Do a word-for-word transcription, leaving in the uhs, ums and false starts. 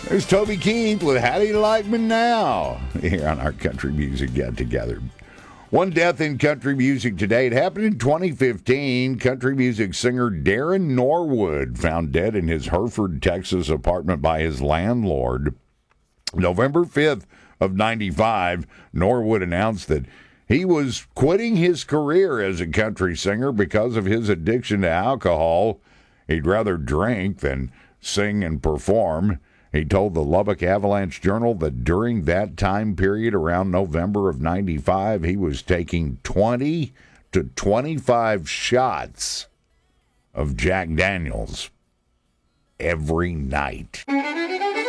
There's Toby Keith with How Do You Like Me Now here on our Country Music Get Together. One death in country music today. It happened in twenty fifteen. Country music singer Darren Norwood found dead in his Hereford, Texas apartment by his landlord. November fifth of ninety-five, Norwood announced that he was quitting his career as a country singer because of his addiction to alcohol. He'd rather drink than sing and perform. He told the Lubbock Avalanche Journal that during that time period, around November of ninety-five, he was taking twenty to twenty-five shots of Jack Daniels every night.